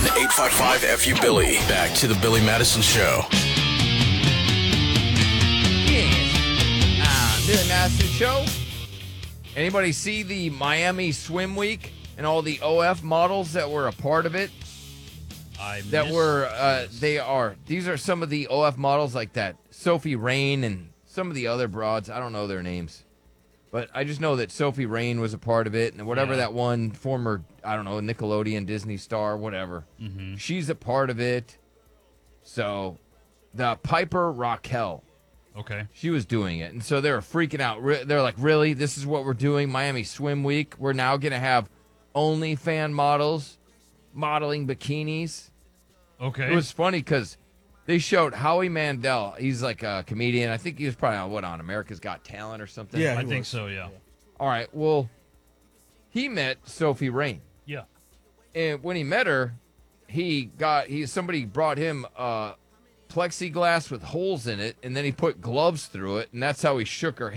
855-FU-BILLY. Back to the Billy Madison Show. Billy Madison Show. Anybody see the Miami Swim Week and all the OF models that were a part of it? These are some of the OF models like that. Sophie Rain and some of the other broads. I don't know their names. But I just know that Sophie Rain was a part of it, and whatever that one former, I don't know, Nickelodeon, Disney star, whatever. Mm-hmm. She's a part of it. So, the Piper Raquel. Okay. She was doing it. And so they were freaking out. They're like, really? This is what we're doing? Miami Swim Week? We're now going to have OnlyFans models modeling bikinis? Okay. It was funny because they showed Howie Mandel. He's like a comedian. I think he was probably on America's Got Talent or something. Yeah, I think so, yeah. All right. Well, he met Sophie Rain. Yeah. And when he met her, somebody brought him plexiglass with holes in it, and then he put gloves through it, and that's how he shook her